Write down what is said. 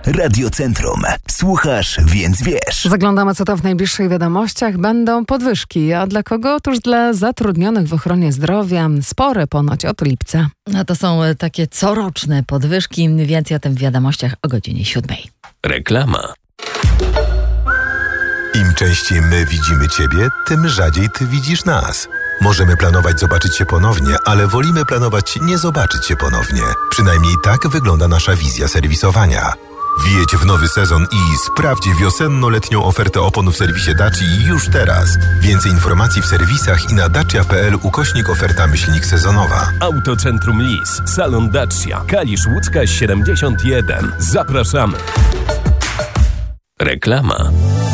Radiocentrum. Słuchasz, więc wiesz. Zaglądamy, co to w najbliższych wiadomościach. Będą podwyżki. A dla kogo? Otóż dla zatrudnionych w ochronie zdrowia. Spore ponoć od lipca. No to są takie coroczne podwyżki. Więcej o tym w wiadomościach o godzinie 7. Reklama. Im częściej my widzimy Ciebie, tym rzadziej Ty widzisz nas. Możemy planować zobaczyć się ponownie, ale wolimy planować nie zobaczyć się ponownie. Przynajmniej tak wygląda nasza wizja serwisowania. Wjedź w nowy sezon i sprawdź wiosenno-letnią ofertę opon w serwisie Dacia już teraz. Więcej informacji w serwisach i na dacia.pl/oferta-sezonowa. Autocentrum Lis, Salon Dacia, Kalisz Łódzka 71. Zapraszamy. Reklama.